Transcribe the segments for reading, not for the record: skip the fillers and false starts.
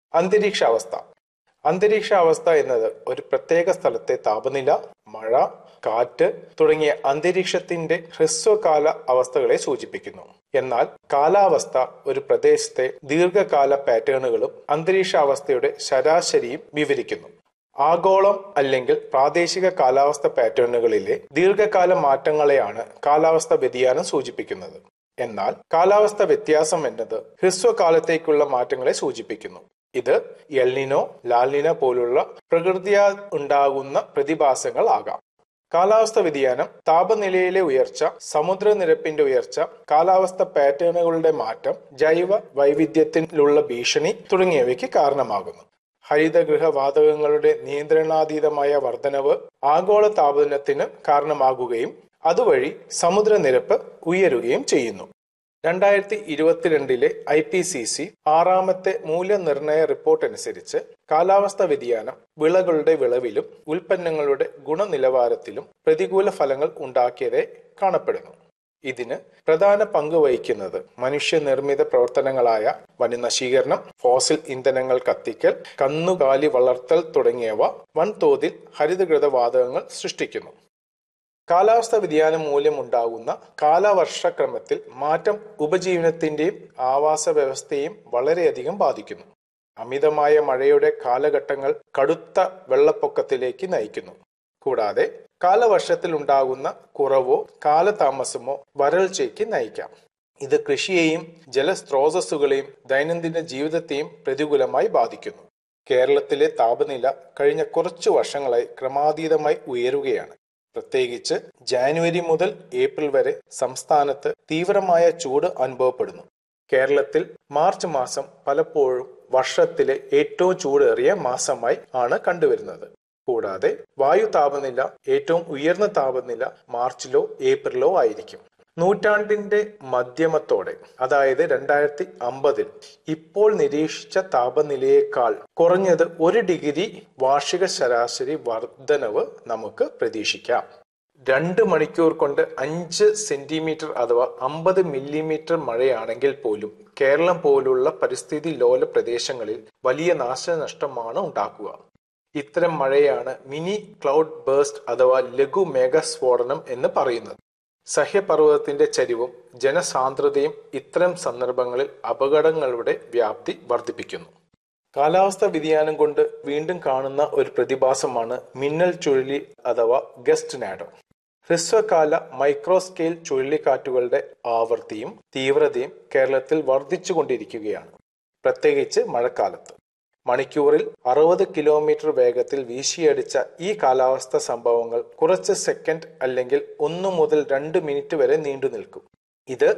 അന്തരീക്ഷാവസ്ഥ. അന്തരീക്ഷാവസ്ഥ എന്നത് ഒരു പ്രത്യേക സ്ഥലത്തെ താപനില, മഴ, കാറ്റ് തുടങ്ങിയ അന്തരീക്ഷത്തിന്റെ ഹ്രസ്വകാല അവസ്ഥകളെ സൂചിപ്പിക്കുന്നു. എന്നാൽ കാലാവസ്ഥ ഒരു പ്രദേശത്തെ ദീർഘകാല പാറ്റേണുകളും അന്തരീക്ഷാവസ്ഥയുടെ ശരാശരിയും വിവരിക്കുന്നു. ആഗോളം അല്ലെങ്കിൽ പ്രാദേശിക കാലാവസ്ഥ പാറ്റേണുകളിലെ ദീർഘകാല മാറ്റങ്ങളെയാണ് കാലാവസ്ഥ വ്യതിയാനം സൂചിപ്പിക്കുന്നത്. എന്നാൽ കാലാവസ്ഥ വ്യത്യാസം എന്നത് ഹ്രസ്വകാലത്തേക്കുള്ള മാറ്റങ്ങളെ സൂചിപ്പിക്കുന്നു. ഇത് എൽനിനോ, ലാൽനിനോ പോലുള്ള പ്രകൃതിയാൽ ഉണ്ടാകുന്ന പ്രതിഭാസങ്ങൾ ആകാം. കാലാവസ്ഥ വ്യതിയാനം താപനിലയിലെ ഉയർച്ച, സമുദ്രനിരപ്പിന്റെ ഉയർച്ച, കാലാവസ്ഥ പാറ്റേണുകളുടെ മാറ്റം, ജൈവ വൈവിധ്യത്തിലുള്ള ഭീഷണി തുടങ്ങിയവയ്ക്ക് കാരണമാകുന്നു. ഹരിതഗൃഹവാതകങ്ങളുടെ നിയന്ത്രണാതീതമായ വർധനവ് ആഗോള താപനത്തിന് കാരണമാകുകയും അതുവഴി സമുദ്രനിരപ്പ് ഉയരുകയും ചെയ്യുന്നു. 2022 IPCC 6ാമത്തെ മൂല്യനിർണയ റിപ്പോർട്ട് അനുസരിച്ച് കാലാവസ്ഥ വ്യതിയാനം വിളകളുടെ വിളവിലും ഉൽപ്പന്നങ്ങളുടെ ഗുണനിലവാരത്തിലും പ്രതികൂല ഫലങ്ങൾ ഉണ്ടാക്കിയതായി കാണപ്പെടുന്നു. ഇതിന് പ്രധാന പങ്ക് വഹിക്കുന്നത് മനുഷ്യനിർമ്മിത പ്രവർത്തനങ്ങളായ വനനശീകരണം, ഫോസിൽ ഇന്ധനങ്ങൾ കത്തിക്കൽ, കന്നുകാലി വളർത്തൽ തുടങ്ങിയവ വൻതോതിൽ ഹരിതഗൃഹവാതകങ്ങൾ സൃഷ്ടിക്കുന്നു. കാലാവസ്ഥ വ്യതിയാനം മൂലമുണ്ടാകുന്ന കാലവർഷക്രമത്തിൽ മാറ്റം ഉപജീവനത്തിന്റെയും ആവാസ വ്യവസ്ഥയെയും വളരെയധികം ബാധിക്കുന്നു. അമിതമായ മഴയുടെ കാലഘട്ടങ്ങൾ കടുത്ത വെള്ളപ്പൊക്കത്തിലേക്ക് നയിക്കുന്നു. കൂടാതെ കാലവർഷത്തിൽ ഉണ്ടാകുന്ന കുറവോ കാലതാമസമോ വരൾച്ചയ്ക്ക് നയിക്കാം. ഇത് കൃഷിയെയും ജലസ്രോതസ്സുകളെയും ദൈനംദിന ജീവിതത്തെയും പ്രതികൂലമായി ബാധിക്കുന്നു. കേരളത്തിലെ താപനില കഴിഞ്ഞ കുറച്ചു വർഷങ്ങളായി ക്രമാതീതമായി ഉയരുകയാണ്. പ്രത്യേകിച്ച് ജാനുവരി മുതൽ ഏപ്രിൽ വരെ സംസ്ഥാനത്ത് തീവ്രമായ ചൂട് അനുഭവപ്പെടുന്നു. കേരളത്തിൽ മാർച്ച് മാസം പലപ്പോഴും വർഷത്തിലെ ഏറ്റവും ചൂടേറിയ മാസമായി ആണ് കണ്ടുവരുന്നത്. കൂടാതെ വായു താപനില ഏറ്റവും ഉയർന്ന താപനില മാർച്ചിലോ ഏപ്രിലോ ആയിരിക്കും. നൂറ്റാണ്ടിന്റെ മധ്യമത്തോടെ, അതായത് 2050 ഇപ്പോൾ നിരീക്ഷിച്ച താപനിലയേക്കാൾ കുറഞ്ഞത് 1 ഡിഗ്രി വാർഷിക ശരാശരി വർധനവ് നമുക്ക് പ്രതീക്ഷിക്കാം. 2 മണിക്കൂർ കൊണ്ട് 5 സെന്റിമീറ്റർ അഥവാ 50 മില്ലിമീറ്റർ മഴയാണെങ്കിൽ പോലും കേരളം പോലുള്ള പരിസ്ഥിതി ലോല പ്രദേശങ്ങളിൽ വലിയ നാശനഷ്ടമാണ് ഉണ്ടാക്കുക. ഇത്തരം മഴയാണ് മിനി ക്ലൗഡ് ബേസ്റ്റ് അഥവാ ലഘു മേഘസ്ഫോടനം എന്ന് പറയുന്നത്. സഹ്യപർവ്വതത്തിന്റെ ചരിവും ജനസാന്ദ്രതയും ഇത്തരം സന്ദർഭങ്ങളിൽ അപകടങ്ങളുടെ വ്യാപ്തി വർദ്ധിപ്പിക്കുന്നു. കാലാവസ്ഥ വ്യതിയാനം കൊണ്ട് വീണ്ടും കാണുന്ന ഒരു പ്രതിഭാസമാണ് മിന്നൽ ചുഴലി അഥവാ ഗസ്റ്റ് നാഡോ. ഹ്രസ്വകാല മൈക്രോസ്കെയിൽ ചുഴലിക്കാറ്റുകളുടെ ആവൃത്തിയും തീവ്രതയും കേരളത്തിൽ വർദ്ധിച്ചുകൊണ്ടിരിക്കുകയാണ്. പ്രത്യേകിച്ച് മഴക്കാലത്ത് മണിക്കൂറിൽ 60 കിലോമീറ്റർ വേഗത്തിൽ വീശിയടിച്ച ഈ കാലാവസ്ഥ സംഭവങ്ങൾ കുറച്ച് സെക്കൻഡ് അല്ലെങ്കിൽ 1 മുതൽ 2 മിനിറ്റ് വരെ നീണ്ടു നിൽക്കും. ഇത്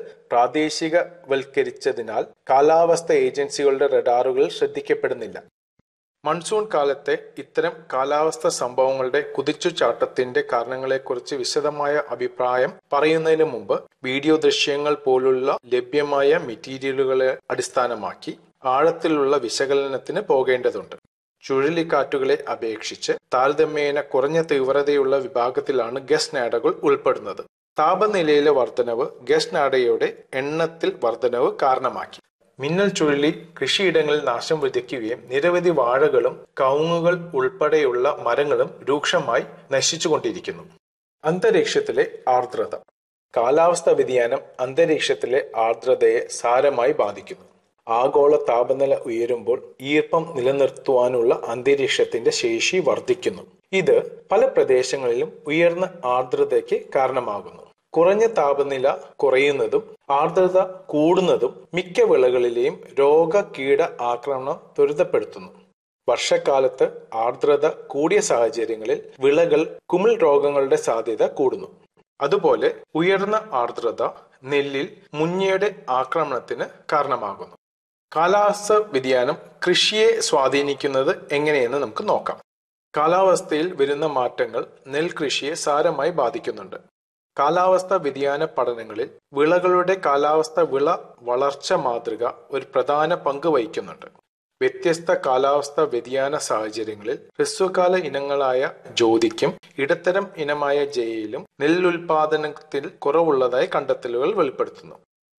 പ്രാദേശികവൽക്കരിച്ചതിനാൽ കാലാവസ്ഥ ഏജൻസികളുടെ റഡാറുകൾ ശ്രദ്ധിക്കപ്പെടുന്നില്ല. മൺസൂൺ കാലത്തെ ഇത്തരം കാലാവസ്ഥ സംഭവങ്ങളുടെ കുതിച്ചുചാട്ടത്തിന്റെ കാരണങ്ങളെക്കുറിച്ച് വിശദമായ അഭിപ്രായം പറയുന്നതിന് മുമ്പ് വീഡിയോ ദൃശ്യങ്ങൾ പോലുള്ള ലഭ്യമായ മെറ്റീരിയലുകളെ അടിസ്ഥാനമാക്കി ആഴത്തിലുള്ള വിശകലനത്തിന് പോകേണ്ടതുണ്ട്. ചുഴലിക്കാറ്റുകളെ അപേക്ഷിച്ച് താരതമ്യേന കുറഞ്ഞ തീവ്രതയുള്ള വിഭാഗത്തിലാണ് ഗസ്റ്റ് നാഡകൾ ഉൾപ്പെടുന്നത്. താപനിലയിലെ വർധനവ് ഗസ്റ്റ് നാഡയുടെ എണ്ണത്തിൽ വർധനവ് കാരണമാക്കി. മിന്നൽ ചുഴലി കൃഷിയിടങ്ങളിൽ നാശം വിതയ്ക്കുകയും നിരവധി വാഴകളും കവുങ്ങുകൾ ഉൾപ്പെടെയുള്ള മരങ്ങളും രൂക്ഷമായി നശിച്ചുകൊണ്ടിരിക്കുന്നു. അന്തരീക്ഷത്തിലെ ആർദ്രത. കാലാവസ്ഥാ വ്യതിയാനം അന്തരീക്ഷത്തിലെ ആർദ്രതയെ സാരമായി ബാധിക്കുന്നു. ആഗോള താപനില ഉയരുമ്പോൾ ഈർപ്പം നിലനിർത്തുവാനുള്ള അന്തരീക്ഷത്തിന്റെ ശേഷി വർദ്ധിക്കുന്നു. ഇത് പല പ്രദേശങ്ങളിലും ഉയർന്ന ആർദ്രതയ്ക്ക് കാരണമാകുന്നു. കുറഞ്ഞ താപനില കുറയുന്നതും ആർദ്രത കൂടുന്നതും മിക്ക വിളകളിലെയും രോഗകീട ആക്രമണം ത്വരിതപ്പെടുത്തുന്നു. വർഷക്കാലത്ത് ആർദ്രത കൂടിയ സാഹചര്യങ്ങളിൽ വിളകൾ കുമിൾ രോഗങ്ങളുടെ സാധ്യത കൂടുന്നു. അതുപോലെ ഉയർന്ന ആർദ്രത നെല്ലിൽ മുഞ്ഞയുടെ ആക്രമണത്തിന് കാരണമാകുന്നു. കാലാവസ്ഥ വ്യതിയാനം കൃഷിയെ സ്വാധീനിക്കുന്നത് എങ്ങനെയെന്ന് നമുക്ക് നോക്കാം. കാലാവസ്ഥയിൽ വരുന്ന മാറ്റങ്ങൾ നെൽകൃഷിയെ സാരമായി ബാധിക്കുന്നുണ്ട്. കാലാവസ്ഥ വ്യതിയാന പഠനങ്ങളിൽ വിളകളുടെ കാലാവസ്ഥ വിള വളർച്ച മാതൃക ഒരു പ്രധാന പങ്ക് വഹിക്കുന്നുണ്ട്. വ്യത്യസ്ത കാലാവസ്ഥ വ്യതിയാന സാഹചര്യങ്ങളിൽ ഹ്രസ്വകാല ഇനങ്ങളായ ജ്യോതിക്കും ഇടത്തരം ഇനമായ ജയയിലും നെല്ലുൽപാദനത്തിൽ കുറവുള്ളതായി കണ്ടെത്തലുകൾ വെളിപ്പെടുത്തുന്നു.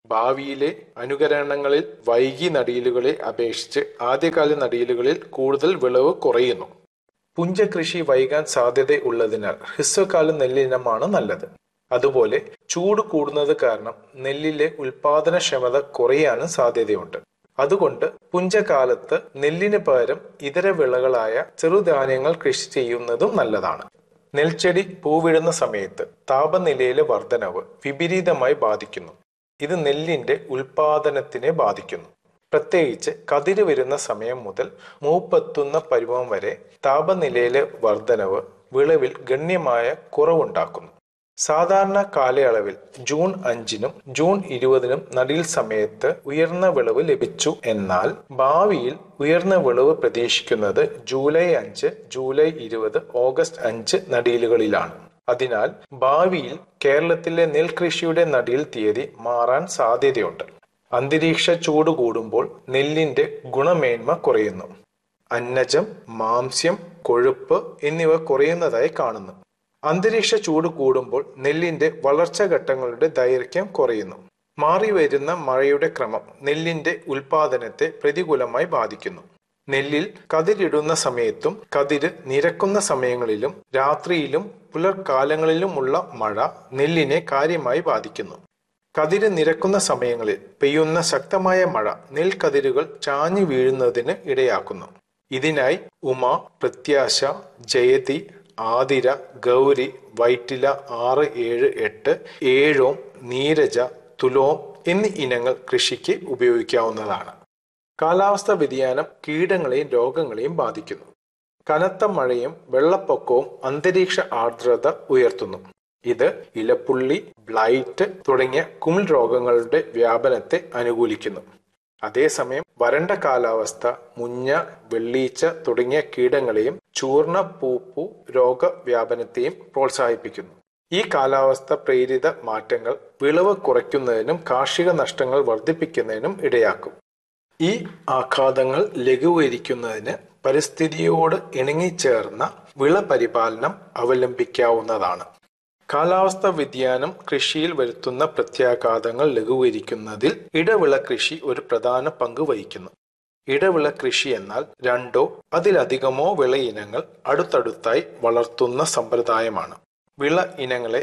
ഭാവിയിലെ അനുകരണങ്ങളിൽ വൈകി നടീലുകളെ അപേക്ഷിച്ച് ആദ്യകാല നടീലുകളിൽ കൂടുതൽ വിളവ് കുറയുന്നു. പുഞ്ചകൃഷി വൈകാൻ സാധ്യതയുള്ളതിനാൽ ഹ്രസ്വകാല നെല്ലിനമാണ് നല്ലത്. അതുപോലെ ചൂട് കൂടുന്നത് കാരണം നെല്ലിലെ ഉൽപാദനക്ഷമത കുറയാനും സാധ്യതയുണ്ട്. അതുകൊണ്ട് പുഞ്ചകാലത്ത് നെല്ലിന് പകരം ഇതര വിളകളായ ചെറുധാന്യങ്ങൾ കൃഷി ചെയ്യുന്നതും നല്ലതാണ്. നെൽച്ചെടി പൂവിടുന്ന സമയത്ത് താപനിലയിലെ വർധനവ് വിപരീതമായി ബാധിക്കുന്നു. ഇത് നെല്ലിന്റെ ഉൽപാദനത്തിനെ ബാധിക്കുന്നു. പ്രത്യേകിച്ച് കതിര് വരുന്ന സമയം മുതൽ മൂപ്പെത്തുന്ന പരുവം വരെ താപനിലയിലെ വർധനവ് വിളവിൽ ഗണ്യമായ കുറവുണ്ടാക്കുന്നു. സാധാരണ കാലയളവിൽ ജൂൺ 5-നും ജൂൺ 20-നും നടീൽ സമയത്ത് ഉയർന്ന വിളവ് ലഭിച്ചു. എന്നാൽ ഭാവിയിൽ ഉയർന്ന വിളവ് പ്രതീക്ഷിക്കുന്നത് ജൂലൈ 5, ജൂലൈ 20, ഓഗസ്റ്റ് 5 നടീലുകളിലാണ്. അതിനാൽ ഭാവിയിൽ കേരളത്തിലെ നെൽകൃഷിയുടെ നടീൽ തീയതി മാറാൻ സാധ്യതയുണ്ട്. അന്തരീക്ഷ ചൂട് കൂടുമ്പോൾ നെല്ലിന്റെ ഗുണമേന്മ കുറയുന്നു. അന്നജം, മാംസ്യം, കൊഴുപ്പ് എന്നിവ കുറയുന്നതായി കാണുന്നു. അന്തരീക്ഷ ചൂട് കൂടുമ്പോൾ നെല്ലിന്റെ വളർച്ചാഘട്ടങ്ങളുടെ ദൈർഘ്യം കുറയുന്നു. മാറിവരുന്ന മഴയുടെ ക്രമം നെല്ലിന്റെ ഉൽപാദനത്തെ പ്രതികൂലമായി ബാധിക്കുന്നു. നെല്ലിൽ കതിരിടുന്ന സമയത്തും കതിര് നിരക്കുന്ന സമയങ്ങളിലും രാത്രിയിലും പുലർക്കാലങ്ങളിലുമുള്ള മഴ നെല്ലിനെ കാര്യമായി ബാധിക്കുന്നു. കതിര് നിരക്കുന്ന സമയങ്ങളിൽ പെയ്യുന്ന ശക്തമായ മഴ നെൽക്കതിരുകൾ ചാഞ്ഞു വീഴുന്നതിന് ഇടയാക്കുന്നു. ഇതിനായി ഉമ, പ്രത്യാശ, ജയതി, ആതിര, ഗൗരി, വൈറ്റില 6, 7, 8, ഏഴോം, നീരജ, തുലോം എന്നീ ഇനങ്ങൾ കൃഷിക്ക് ഉപയോഗിക്കാവുന്നതാണ്. കാലാവസ്ഥാ വ്യതിയാനം കീടങ്ങളെയും രോഗങ്ങളെയും ബാധിക്കുന്നു. കനത്ത മഴയും വെള്ളപ്പൊക്കവും അന്തരീക്ഷ ആർദ്രത ഉയർത്തുന്നു. ഇത് ഇലപ്പുള്ളി, ബ്ലൈറ്റ് തുടങ്ങിയ കുമിൾ രോഗങ്ങളുടെ വ്യാപനത്തെ അനുകൂലിക്കുന്നു. അതേസമയം വരണ്ട കാലാവസ്ഥ മുഞ്ഞ, വെള്ളീച്ച തുടങ്ങിയ കീടങ്ങളെയും ചൂർണ പൂപ്പു രോഗവ്യാപനത്തെയും പ്രോത്സാഹിപ്പിക്കുന്നു. ഈ കാലാവസ്ഥ പ്രേരിത മാറ്റങ്ങൾ വിളവ് കുറയ്ക്കുന്നതിനും കാർഷിക നഷ്ടങ്ങൾ വർദ്ധിപ്പിക്കുന്നതിനും ഇടയാക്കും. ഈ ആഘാതങ്ങൾ ലഘൂകരിക്കുന്നതിന് പരിസ്ഥിതിയോട് ഇണങ്ങിച്ചേർന്ന വിള പരിപാലനം അവലംബിക്കാവുന്നതാണ്. കാലാവസ്ഥാ വ്യതിയാനം കൃഷിയിൽ വരുത്തുന്ന പ്രത്യാഘാതങ്ങൾ ലഘൂകരിക്കുന്നതിൽ ഇടവിള കൃഷി ഒരു പ്രധാന പങ്ക് വഹിക്കുന്നു. ഇടവിള കൃഷി എന്നാൽ 2 അതിലധികമോ വിള ഇനങ്ങൾ അടുത്തടുത്തായി വളർത്തുന്ന സമ്പ്രദായമാണ്. വിള ഇനങ്ങളെ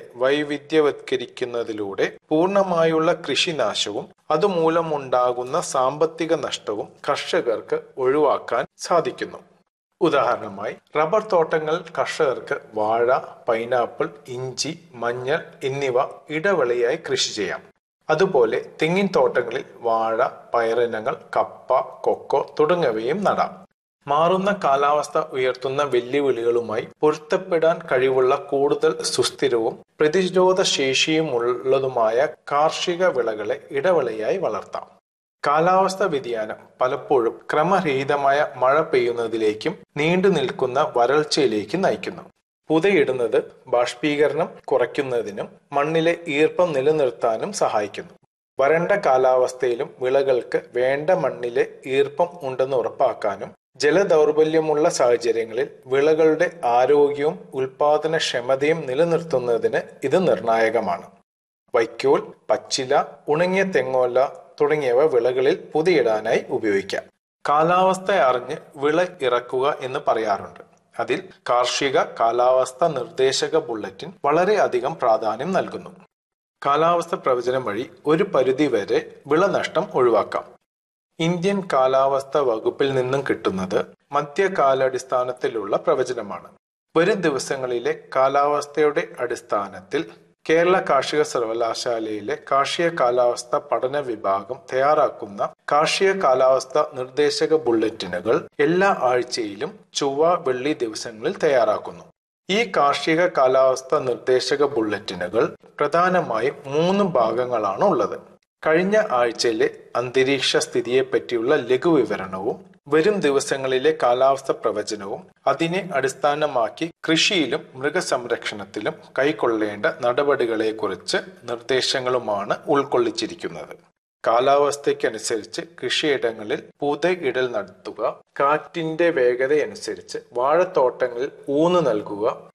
വൈവിധ്യവത്കരിക്കുന്നതിലൂടെ പൂർണ്ണമായുള്ള കൃഷിനാശവും അതുമൂലമുണ്ടാകുന്ന സാമ്പത്തിക നഷ്ടവും കർഷകർക്ക് ഒഴിവാക്കാൻ സാധിക്കുന്നു. ഉദാഹരണമായി റബ്ബർ തോട്ടങ്ങൾ കർഷകർക്ക് വാഴ, പൈനാപ്പിൾ, ഇഞ്ചി, മഞ്ഞൾ എന്നിവ ഇടവിളയായി കൃഷി ചെയ്യാം. അതുപോലെ തെങ്ങിൻ തോട്ടങ്ങളിൽ വാഴ, പയറിനങ്ങൾ, കപ്പ, കൊക്കോ തുടങ്ങിയവയും നടാം. മാറുന്ന കാലാവസ്ഥ ഉയർത്തുന്ന വെല്ലുവിളികളുമായി പൊരുത്തപ്പെടാൻ കഴിവുള്ള കൂടുതൽ സുസ്ഥിരവും പ്രതിരോധ ശേഷിയുമുള്ളതുമായ കാർഷിക വിളകളെ ഇടവിളയായി വളർത്താം. കാലാവസ്ഥാ വ്യതിയാനം പലപ്പോഴും ക്രമരഹിതമായ മഴ പെയ്യുന്നതിലേക്കും നീണ്ടു നിൽക്കുന്ന വരൾച്ചയിലേക്കും നയിക്കുന്നു. പുതയിടുന്നത് ബാഷ്പീകരണം കുറയ്ക്കുന്നതിനും മണ്ണിലെ ഈർപ്പം നിലനിർത്താനും സഹായിക്കുന്നു. വരണ്ട കാലാവസ്ഥയിലും വിളകൾക്ക് വേണ്ട മണ്ണിലെ ഈർപ്പം ഉണ്ടെന്ന് ഉറപ്പാക്കാനും ജലദൗർബല്യമുള്ള സാഹചര്യങ്ങളിൽ വിളകളുടെ ആരോഗ്യവും ഉൽപാദനക്ഷമതയും നിലനിർത്തുന്നതിന് ഇത് നിർണായകമാണ്. വൈക്കോൽ, പച്ചില, ഉണങ്ങിയ തെങ്ങോല തുടങ്ങിയവ വിളകളിൽ പുതയിടാനായി ഉപയോഗിക്കാം. കാലാവസ്ഥ അറിഞ്ഞ് വിള ഇറക്കുക എന്ന് പറയാറുണ്ട്. അതിൽ കാർഷിക കാലാവസ്ഥ നിർദ്ദേശക ബുള്ളറ്റിൻ വളരെയധികം പ്രാധാന്യം നൽകുന്നു. കാലാവസ്ഥ പ്രവചനം വഴി ഒരു പരിധിവരെ വിളനഷ്ടം ഒഴിവാക്കാം. ഇന്ത്യൻ കാലാവസ്ഥ വകുപ്പിൽ നിന്നും കിട്ടുന്നത് മധ്യകാലാടിസ്ഥാനത്തിലുള്ള പ്രവചനമാണ്. വരും ദിവസങ്ങളിലെ കാലാവസ്ഥയുടെ അടിസ്ഥാനത്തിൽ കേരള കാർഷിക സർവകലാശാലയിലെ കാർഷിക കാലാവസ്ഥ പഠന വിഭാഗം തയ്യാറാക്കുന്ന കാർഷിക കാലാവസ്ഥ നിർദ്ദേശക ബുള്ളറ്റിനുകൾ എല്ലാ ആഴ്ചയിലും ചൊവ്വ, വെള്ളി ദിവസങ്ങളിൽ തയ്യാറാക്കുന്നു. ഈ കാർഷിക കാലാവസ്ഥ നിർദ്ദേശക ബുള്ളറ്റിനുകൾ പ്രധാനമായും 3 ഭാഗങ്ങളാണ് ഉള്ളത്. കഴിഞ്ഞ ആഴ്ചയിലെ അന്തരീക്ഷ സ്ഥിതിയെപ്പറ്റിയുള്ള ലഘുവിവരണവും വരും ദിവസങ്ങളിലെ കാലാവസ്ഥ പ്രവചനവും അതിനെ അടിസ്ഥാനമാക്കി കൃഷിയിലും മൃഗസംരക്ഷണത്തിലും കൈക്കൊള്ളേണ്ട നടപടികളെക്കുറിച്ച് നിർദ്ദേശങ്ങളുമാണ് ഉൾക്കൊള്ളിച്ചിരിക്കുന്നത്. കാലാവസ്ഥയ്ക്കനുസരിച്ച് കൃഷിയിടങ്ങളിൽ പുതയിടൽ നടത്തുക, കാറ്റിന്റെ വേഗതയനുസരിച്ച് വാഴത്തോട്ടങ്ങളിൽ ഊന്നു നൽകുക,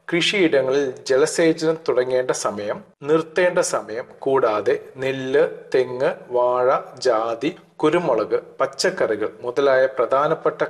കൃഷിയിടങ്ങളിൽ ജലസേചനം തുടങ്ങേണ്ട സമയം, നിർത്തേണ്ട സമയം, കൂടാതെ നെല്ല്, തെങ്ങ്, വാഴ, ജാതി, കുരുമുളക്, പച്ചക്കറികൾ മുതലായ പ്രധാനപ്പെട്ട